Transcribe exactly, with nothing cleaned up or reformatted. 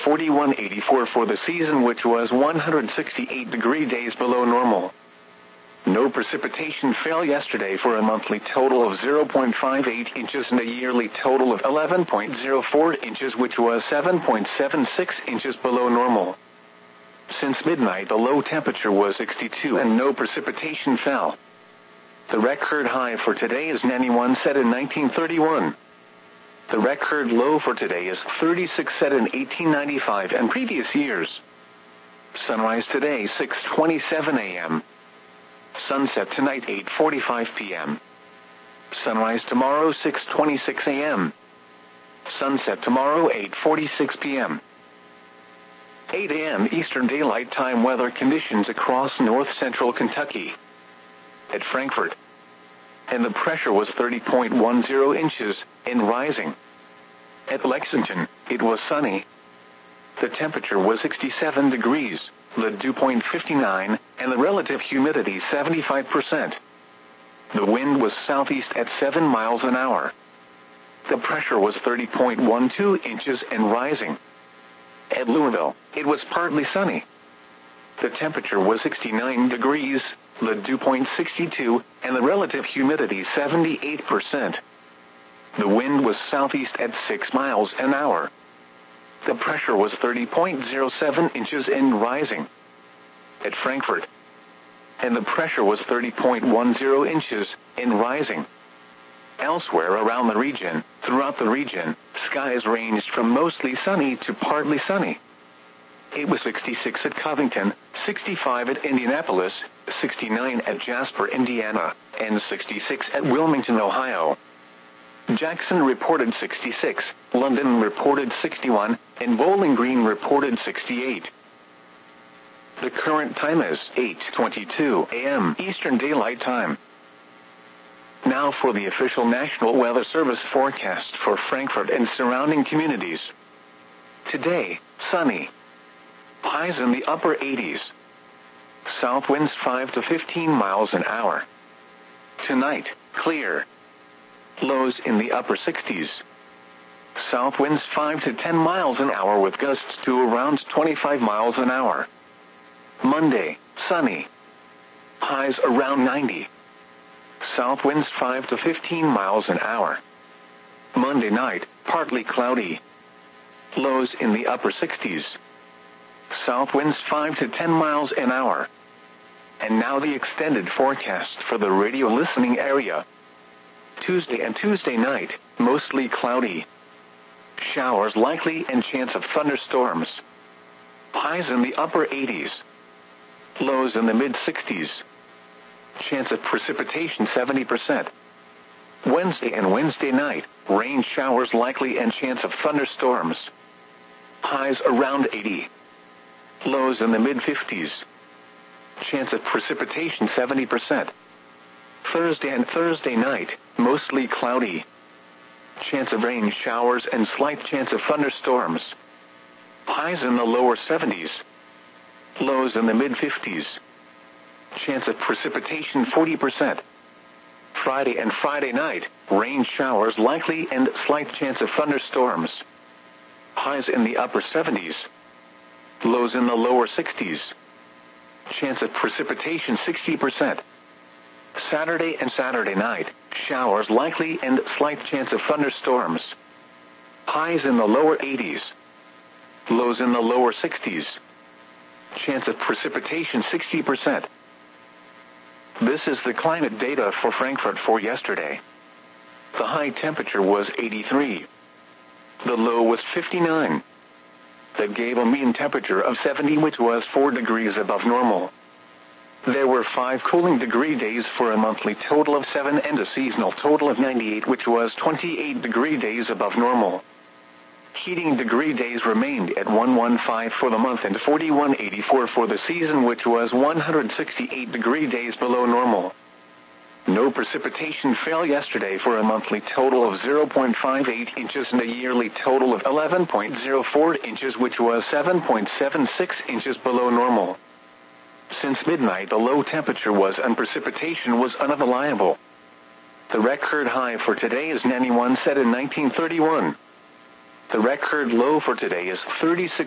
forty-one eighty-four for the season, which was one hundred sixty-eight degree days below normal. No precipitation fell yesterday for a monthly total of zero point five eight inches and a yearly total of eleven point zero four inches, which was seven point seven six inches below normal. Since midnight, the low temperature was sixty-two and no precipitation fell. The record high for today is ninety-one, set in nineteen thirty-one. The record low for today is thirty-six, set in eighteen ninety-five and previous years. Sunrise today, six twenty-seven a m Sunset tonight, eight forty-five p m Sunrise tomorrow, six twenty-six a m Sunset tomorrow, eight forty-six p m eight a m Eastern Daylight Time weather conditions across north-central Kentucky. At Frankfort, and the pressure was thirty point one zero inches, and rising. At Lexington, it was sunny. The temperature was sixty-seven degrees, the dew point fifty-nine, and the relative humidity seventy-five percent. The wind was southeast at seven miles an hour. The pressure was thirty point one two inches and rising. At Louisville, it was partly sunny. The temperature was sixty-nine degrees, the dew point sixty-two, and the relative humidity seventy-eight percent. The wind was southeast at six miles an hour. The pressure was thirty point zero seven inches and rising. At Frankfort, and the pressure was thirty point one zero inches and rising. Elsewhere around the region, throughout the region, skies ranged from mostly sunny to partly sunny. It was sixty-six at Covington, sixty-five at Indianapolis, sixty-nine at Jasper, Indiana, and sixty-six at Wilmington, Ohio. Jackson reported sixty-six, London reported sixty-one, and Bowling Green reported sixty-eight. The current time is eight twenty-two a m Eastern Daylight Time. Now for the official National Weather Service forecast for Frankfort and surrounding communities. Today, sunny. Highs in the upper eighties. South winds five to fifteen miles an hour. Tonight, clear. Lows in the upper sixties. South winds five to ten miles an hour with gusts to around twenty-five miles an hour. Monday, sunny. Highs around ninety. South winds five to fifteen miles an hour. Monday night, partly cloudy. Lows in the upper sixties. South winds five to ten miles an hour. And now the extended forecast for the radio listening area. Tuesday and Tuesday night, mostly cloudy. Showers likely and chance of thunderstorms. Highs in the upper eighties. Lows in the mid-sixties. Chance of precipitation seventy percent. Wednesday and Wednesday night, rain showers likely and chance of thunderstorms. Highs around eighty. Lows in the mid-fifties. Chance of precipitation seventy percent. Thursday and Thursday night, mostly cloudy. Chance of rain showers and slight chance of thunderstorms. Highs in the lower seventies. Lows in the mid-fifties. Chance of precipitation forty percent. Friday and Friday night, rain showers likely and slight chance of thunderstorms. Highs in the upper seventies. Lows in the lower sixties. Chance of precipitation sixty percent. Saturday and Saturday night, showers likely and slight chance of thunderstorms. Highs in the lower eighties. Lows in the lower sixties. Chance of precipitation sixty percent. This is the climate data for Frankfort for yesterday. The high temperature was eighty-three. The low was fifty-nine. That gave a mean temperature of seventy, which was four degrees above normal. There were five cooling degree days for a monthly total of seven and a seasonal total of ninety-eight, which was twenty-eight degree days above normal. Heating degree days remained at one hundred fifteen for the month and forty-one eighty-four for the season, which was one hundred sixty-eight degree days below normal. No precipitation fell yesterday for a monthly total of zero point five eight inches and a yearly total of eleven point zero four inches, which was seven point seven six inches below normal. Since midnight, the low temperature was and precipitation was unreliable. The record high for today is ninety-one, set in nineteen thirty-one. The record low for today is thirty-six.